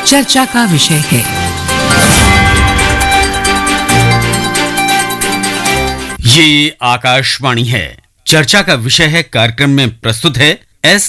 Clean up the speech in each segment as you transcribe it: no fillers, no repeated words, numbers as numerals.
चर्चा का विषय है। ये आकाशवाणी है। चर्चा का विषय है कार्यक्रम में प्रस्तुत है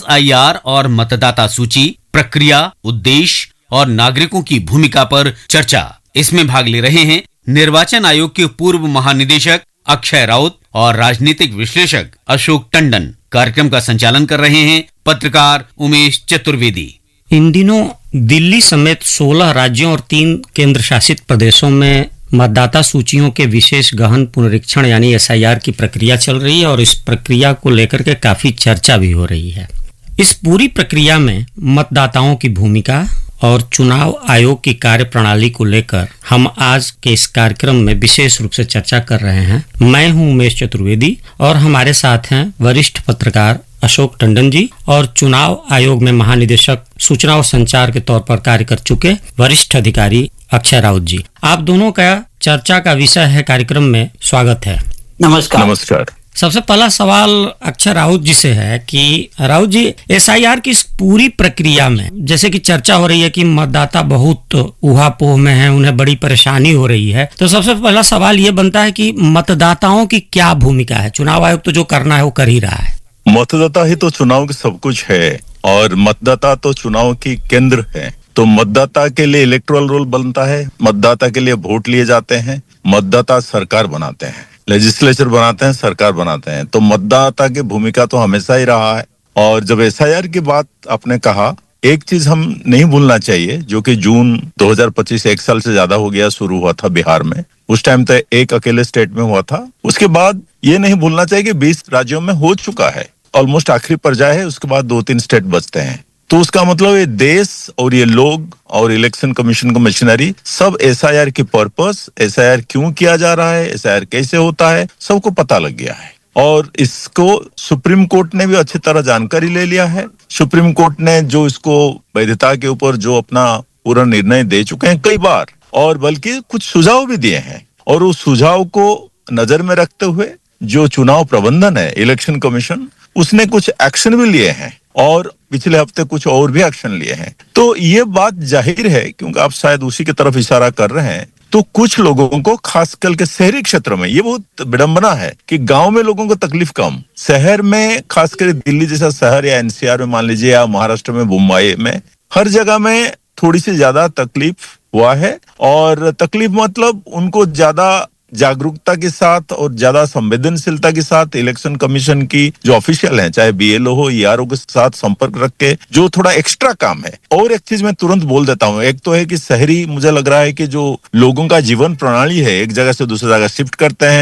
SIR और मतदाता सूची, प्रक्रिया, उद्देश्य और नागरिकों की भूमिका पर चर्चा। इसमें भाग ले रहे हैं निर्वाचन आयोग के पूर्व महानिदेशक अक्षय राउत और राजनीतिक विश्लेषक अशोक टंडन। कार्यक्रम का संचालन कर रहे हैं पत्रकार उमेश चतुर्वेदी। इन दिनों दिल्ली समेत 16 राज्यों और 3 केंद्र शासित प्रदेशों में मतदाता सूचियों के विशेष गहन पुनरीक्षण यानी SIR की प्रक्रिया चल रही है और इस प्रक्रिया को लेकर के काफी चर्चा भी हो रही है। इस पूरी प्रक्रिया में मतदाताओं की भूमिका और चुनाव आयोग की कार्यप्रणाली को लेकर हम आज के इस कार्यक्रम में विशेष रूप से चर्चा कर रहे हैं। मैं हूं उमेश चतुर्वेदी और हमारे साथ हैं वरिष्ठ पत्रकार अशोक टंडन जी और चुनाव आयोग में महानिदेशक सूचना और संचार के तौर पर कार्य कर चुके वरिष्ठ अधिकारी अक्षय राउत जी। आप दोनों का चर्चा का विषय है कार्यक्रम में स्वागत है। नमस्कार। नमस्कार। सबसे पहला सवाल अक्षय राउत जी से है कि राउत जी, SIR की इस पूरी प्रक्रिया में जैसे कि चर्चा हो रही है कि मतदाता बहुत ऊहापोह में है, उन्हें बड़ी परेशानी हो रही है, तो सबसे पहला सवाल ये बनता है कि मतदाताओं की क्या भूमिका है? चुनाव आयोग तो जो करना है वो कर ही रहा है। मतदाता ही तो चुनाव के सब कुछ है और मतदाता तो चुनाव की केंद्र है। तो मतदाता के लिए इलेक्टोरल रोल बनता है, मतदाता के लिए वोट लिए जाते हैं, मतदाता सरकार बनाते हैं, लेजिस्लेचर बनाते हैं, सरकार बनाते हैं। तो मतदाता की भूमिका तो हमेशा ही रहा है। और जब SIR की बात आपने कहा, एक चीज हम नहीं भूलना चाहिए जो कि जून 2025 1 साल से ज्यादा हो गया शुरू हुआ था बिहार में। उस टाइम तो एक अकेले स्टेट में हुआ था। उसके बाद ये नहीं भूलना चाहिए कि 20 राज्यों में हो चुका है, ऑलमोस्ट आखिरी पर्याय है, उसके बाद 2-3 स्टेट बचते हैं। तो उसका मतलब ये देश और ये लोग और इलेक्शन कमीशन का मशीनरी सब SIR की पर्पस, SIR क्यों किया जा रहा है, SIR कैसे होता है, सबको पता लग गया है। और इसको सुप्रीम कोर्ट ने भी अच्छी तरह जानकारी ले लिया है। सुप्रीम कोर्ट ने जो इसको वैधता के ऊपर जो अपना पूरा निर्णय दे चुके हैं कई बार, और बल्कि कुछ सुझाव भी दिए हैं। और उस सुझाव को नजर में रखते हुए जो चुनाव प्रबंधन है, इलेक्शन कमीशन, उसने कुछ एक्शन भी लिए हैं और पिछले हफ्ते कुछ और भी एक्शन लिए हैं। तो ये बात जाहिर है, क्योंकि आप शायद उसी की तरफ इशारा कर रहे हैं, तो कुछ लोगों को खासकर के शहरी क्षेत्र में ये बहुत विडंबना है कि गांव में लोगों को तकलीफ कम, शहर में खासकर दिल्ली जैसा शहर या NCR में मान लीजिए या महाराष्ट्र में मुंबई में, हर जगह में थोड़ी सी ज्यादा तकलीफ हुआ है। और तकलीफ मतलब उनको ज्यादा जागरूकता के साथ और ज्यादा संवेदनशीलता के साथ इलेक्शन कमीशन की जो ऑफिशियल हैं, चाहे BLO हो, ERO के साथ संपर्क रख के जो थोड़ा एक्स्ट्रा काम है। और एक चीज मैं तुरंत बोल देता हूँ, एक तो है कि शहरी, मुझे लग रहा है कि जो लोगों का जीवन प्रणाली है, एक जगह से दूसरी जगह शिफ्ट करते हैं,